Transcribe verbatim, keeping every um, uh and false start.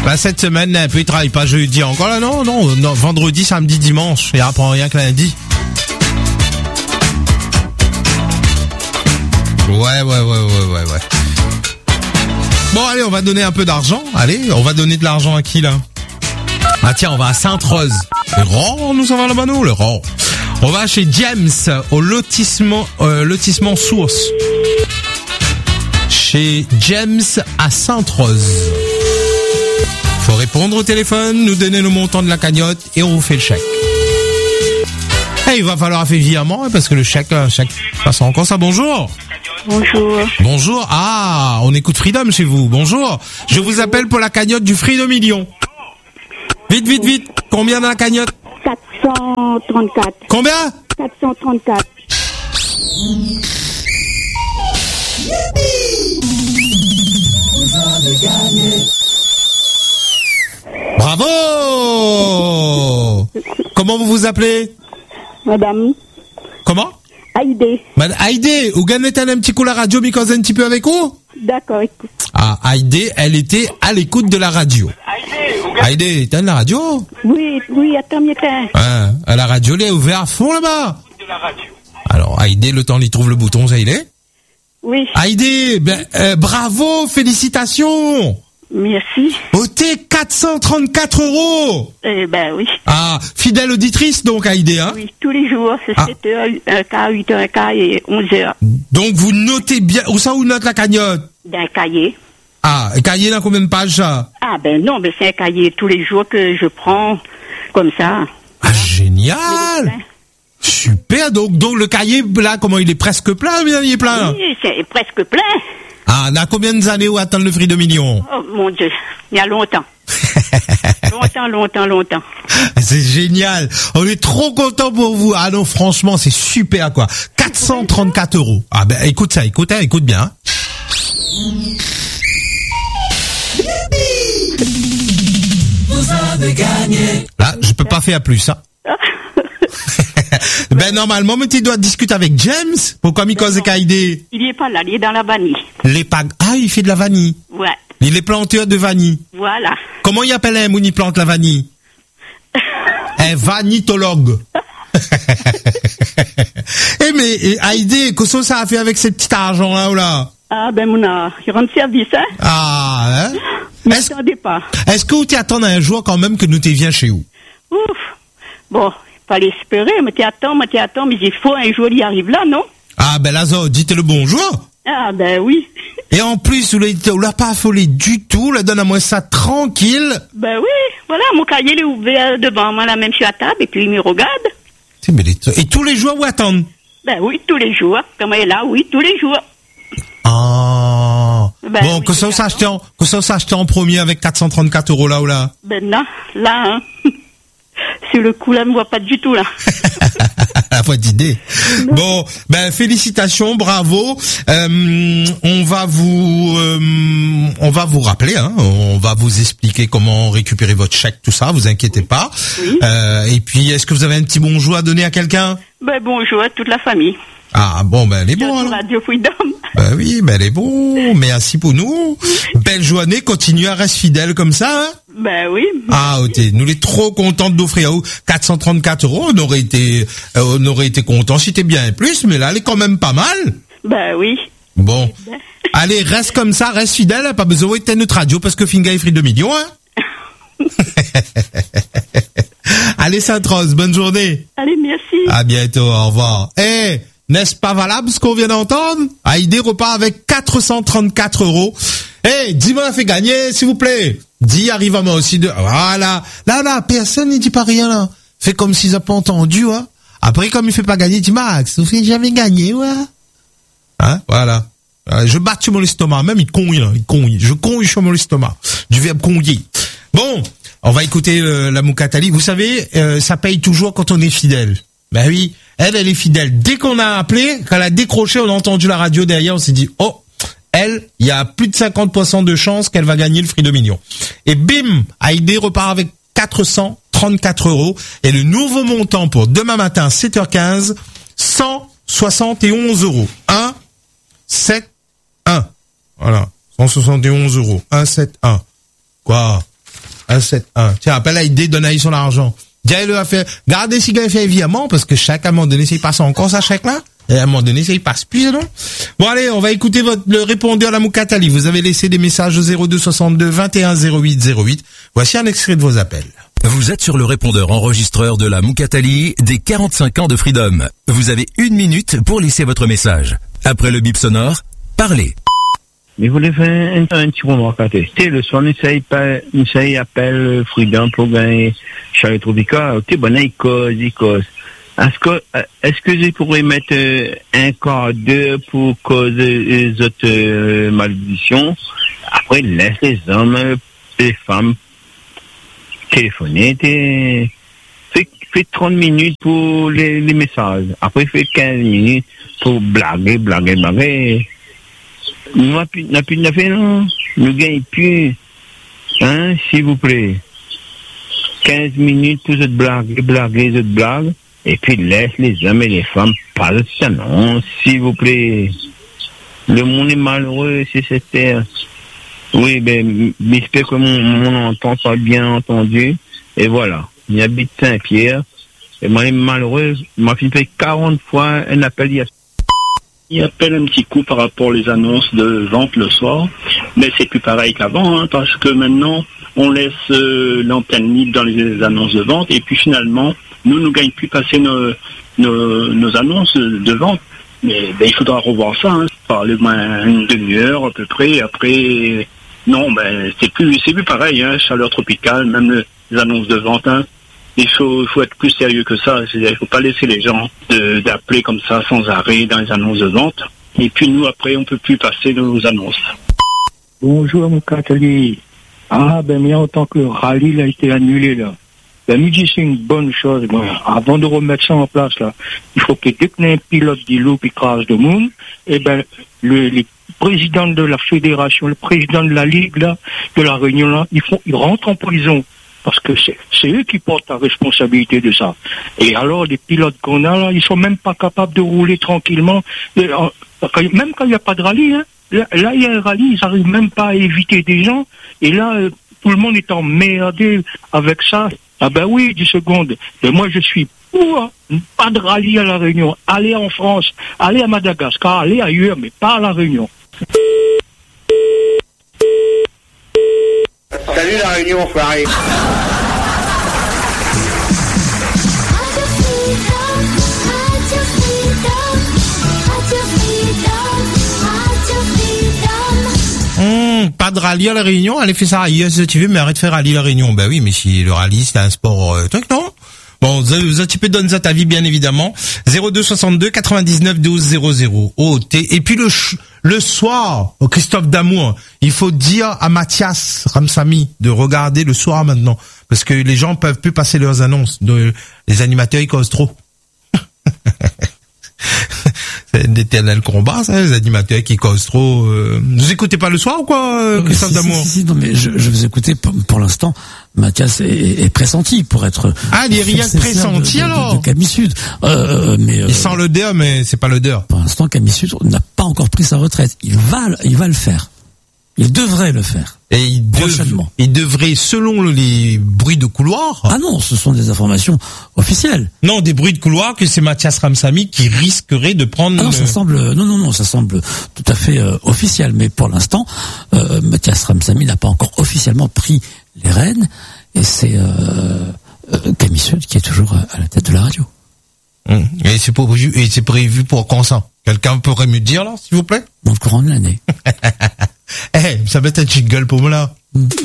Bah, cette semaine, un peu, il travaille pas jeudi encore là, non, non, non, vendredi, samedi, dimanche. Il apprend rien que lundi. Ouais, ouais, ouais, ouais, ouais, ouais. Bon, allez, on va donner un peu d'argent. Allez, on va donner de l'argent à qui, là? Ah, tiens, on va à Sainte-Rose. Le Rang, nous sommes là-bas, nous, le Rang. On va chez James, au lotissement, euh, lotissement Source. Chez James à Sainte-Rose. Faut répondre au téléphone, nous donner le montant de la cagnotte et on vous fait le chèque. Et il va falloir faire virement parce que le chèque, le chèque passe encore ça. Bonjour. Bonjour. Bonjour. Ah, on écoute Freedom chez vous. Bonjour. Je vous appelle pour la cagnotte du Freedom Million. Vite, vite, vite. Combien dans la cagnotte? quatre cent trente-quatre. Combien? quatre cent trente-quatre. Bravo! Comment vous vous appelez? Madame. Comment? Aïdé. Madame Aïdé, vous gagnez un petit coup la radio, mais cause un petit peu avec vous? D'accord, écoute. Ah, Aïdé, elle était à l'écoute de la radio. Aïdé, t'as de la radio? Oui, oui, attends, mais attends. Hein, à la radio, elle est ouverte à fond là-bas. Alors, Aïdé, le temps, il trouve le bouton, ça il est? Oui. Aïdé, ben, euh, bravo, félicitations! Merci. O T quatre cent trente-quatre euros. Eh ben oui. Ah, fidèle auditrice donc Aïdé, hein? Oui, tous les jours, c'est Ah. sept heures, un quart, huit heures, un quart et onze heures. Donc vous notez bien, où ça vous note la cagnotte? D'un cahier. Ah, un cahier dans combien de pages ça? Ah ben non, mais c'est un cahier tous les jours que je prends comme ça. Ah, génial! Super, donc, donc le cahier, là, comment il est presque plein, ou bien il est plein? Là Oui, c'est presque plein. Ah, on a combien d'années où attendre le Freedom Million? Oh mon Dieu, il y a longtemps. longtemps, longtemps, longtemps. C'est génial. On est trop content pour vous. Ah non, franchement, c'est super, quoi. quatre cent trente-quatre euros. Ah ben, écoute ça, écoute, hein, écoute bien. Hein. Vous avez gagné. Là, je peux pas faire plus, hein. Ben, normalement, mais tu dois discuter avec James. Pourquoi il cause Aïdé? Il est pas là, il est dans la vanille. Les pag... Ah, il fait de la vanille. Ouais, Il est planteur de vanille. voilà. Comment il appelle un moun il plante la vanille? Un vanitologue. Eh mais eh, Aïdé, qu'est-ce que ça a fait avec ces petits argent là ou là? Ah ben mon a, il rend service, hein. Ah, hein? Ne Est-ce m'attendez pas. est-ce que vous t'attendez un jour quand même que nous t'y viens chez vous? Ouf. Bon, pas l'espérer, mais t'y attends, mais t'y attends, mais il faut un jour il arrive là, non? Ah ben là, ça, dites le bonjour. Ah ben oui. Et en plus, vous ne l'avez pas affolé du tout, là, donne à moi ça tranquille. Ben oui, voilà, mon cahier il est ouvert devant moi, là, même sur la table, et puis il me regarde. C'est mais les- Et tous les jours, vous attendez? Ben oui, tous les jours. Comme elle est là, oui, tous les jours. Ah. Ben Bon, oui, que ça c'est s'acheter en, que ça s'acheter en premier avec quatre cent trente-quatre euros là ou là? Ben là, là, hein. Sur le coup, là, ne me voit pas du tout, là. La fois d'idée. Bon, ben félicitations, bravo. Euh, on va vous, euh, on va vous rappeler, hein, on va vous expliquer comment récupérer votre chèque, tout ça. Vous inquiétez pas. Oui. Euh, et puis, est-ce que vous avez un petit bonjour à donner à quelqu'un? Ben bonjour à toute la famille. Ah bon, ben elle est bon Sur alors. Radio Freedom. Ben oui, ben elle est bon. Merci pour nous. Belle journée, continuez à rester fidèle comme ça. Hein. Ben oui. Ah, ok. Nous les trop contents d'offrir à vous quatre cent trente-quatre euros. On aurait été, euh, on aurait été contents si c'était bien plus, mais là, elle est quand même pas mal. Ben oui. Bon. Allez, reste comme ça, reste fidèle. Pas besoin d'éteindre notre radio parce que Finga est free de millions, hein. Allez, Sainte-Rose, bonne journée. Allez, merci. À bientôt, au revoir. Eh, n'est-ce pas valable ce qu'on vient d'entendre? Aïdé repart avec quatre cent trente-quatre euros. Eh, dis-moi, fait gagner, s'il vous plaît. Dis, arrive à moi aussi de, voilà. Là, là, personne n'y dit pas rien, là. Fait comme s'ils n'ont pas entendu, hein. Après, comme il fait pas gagner, dis, Max, vous faites jamais gagner, ouais. Hein, voilà. Euh, je batte sur mon estomac, même il conille, là, il conille. Je conille sur mon estomac. Du verbe coniller. Bon, on va écouter euh, la Moukatali. Vous savez, euh, ça paye toujours quand on est fidèle. Ben oui, elle, elle est fidèle. Dès qu'on a appelé, quand elle a décroché, on a entendu la radio derrière, on s'est dit, oh, elle, il y a plus de cinquante pour cent de chances qu'elle va gagner le Free de millions. Et bim, Aïdé repart avec quatre cent trente-quatre euros. Et le nouveau montant pour demain matin, sept heures quinze, cent soixante et onze euros. un, sept, un. Voilà. cent soixante et onze euros. un, sept, un. Quoi? un sept un. Tiens, appelle Aïdé, donne à son argent. Dis-le à faire, gardez si gars fait virement, parce que chaque, à un moment donné, ça y passe encore, ça, chèque là. Et à un moment donné, ça y passe plus, non? Bon, allez, on va écouter votre, le répondeur à la Moukatali. Vous avez laissé des messages au zéro deux soixante-deux vingt et un zéro huit zéro huit. Voici un extrait de vos appels. Vous êtes sur le répondeur enregistreur de la Moukatali des quarante-cinq ans de Freedom. Vous avez une minute pour laisser votre message. Après le bip sonore, parlez. Mais vous voulez faire un, un petit remarque à tester. Le soir, nous savons pas, nous savons appel Freedom pour gagner Charlie Tropica. Ok, bon, il cause, il cause. Est-ce que, est-ce que je pourrais mettre un quart d'heure pour causer les autres euh, malédictions? Après, laisse les hommes, les femmes téléphoner. T'es, fais, fais trente minutes pour les, les messages. Après, fais quinze minutes pour blaguer, blaguer, blaguer. Nous n'avons plus, n'a plus de fait, non? Nous gagnons plus. Hein, s'il vous plaît. quinze minutes pour cette blague, blaguer, cette blague. Et puis laisse les hommes et les femmes parler de ça, non, s'il vous plaît. Le monde est malheureux, c'est cette terre. Oui, ben, j'espère que mon, mon entend pas bien entendu. Et voilà. J'habite Saint-Pierre. Et moi, je suis malheureux. Ma fille fait quarante fois un appel hier. Il appelle un petit coup par rapport aux annonces de vente le soir, mais c'est plus pareil qu'avant, hein, parce que maintenant, on laisse euh, l'antenne libre dans les annonces de vente, et puis finalement, nous ne gagnons plus passer nos, nos, nos annonces de vente. Mais ben, il faudra revoir ça, hein, parler de moins une demi-heure à peu près, après, non, ben c'est plus c'est plus pareil, hein, chaleur tropicale, même le, les annonces de vente, hein. Il faut, il faut être plus sérieux que ça. Il ne faut pas laisser les gens de, d'appeler comme ça sans arrêt dans les annonces de vente. Et puis nous, après, on peut plus passer nos annonces. Bonjour, mon Catali. Ah, ben, mais en tant que le rallye a été annulé, là. Ben, me dit c'est une bonne chose. Bon, avant de remettre ça en place, là, il faut que dès qu'un pilote dit loup et crase de monde, eh ben, le, les présidents de la fédération, le président de la ligue, là, de la réunion, là, ils font, ils rentrent en prison. Parce que c'est, c'est eux qui portent la responsabilité de ça. Et alors, les pilotes qu'on a là, ils sont même pas capables de rouler tranquillement. Même quand il n'y a pas de rallye, hein. Là, là, il y a un rallye, ils n'arrivent même pas à éviter des gens. Et là, euh, tout le monde est emmerdé avec ça. Ah ben oui, dix secondes. Et moi, je suis pour pas de rallye à La Réunion. Allez en France, allez à Madagascar, allez ailleurs, mais pas à La Réunion. Salut La Réunion, enfoiré. Mmh, pas de rallye à La Réunion, allez faire ça ailleurs si tu veux, mais arrête de faire rallye à La Réunion. Ben oui, mais si le rallye c'est un sport euh, truc, non? Bon, vous un petit peu donne ça ta vie, bien évidemment. zéro deux soixante-deux quatre-vingt-dix-neuf douze zéro zéro. Oh, t'es, et puis le, ch- le soir, au Christophe Damour, il faut dire à Mathias Ramsamy de regarder le soir maintenant. Parce que les gens peuvent plus passer leurs annonces. De, les animateurs, ils causent trop. C'est un éternel combat, ça, les animateurs qui causent trop. Euh... Vous écoutez pas le soir ou quoi, euh, Christophe si, Damour? si, si, non, mais je, je vous écoutais pour, pour l'instant. Mathias est, est pressenti pour être. Ah, il est rien de pressenti de, alors. De, de Camille Sud. Euh, mais euh, il sent l'odeur, mais c'est pas l'odeur. Pour l'instant, Camille Sud n'a pas encore pris sa retraite. Il va, il va le faire. Il devrait le faire. Et il, prochainement. Dev, il devrait, selon les bruits de couloir. Ah non, ce sont des informations officielles. Non, des bruits de couloir que c'est Mathias Ramsamy qui risquerait de prendre. Ah non, le... ça semble, non, non, non, ça semble tout à fait euh, officiel. Mais pour l'instant, euh, Mathias Ramsamy n'a pas encore officiellement pris les rênes. Et c'est euh, euh, Camille Sud qui est toujours à la tête de la radio. Mmh. Et c'est prévu, et c'est prévu pour quand ça? Quelqu'un pourrait me dire là, s'il vous plaît? Dans le courant de l'année. Eh, hey, ça va être un jingle pour moi là. Mmh.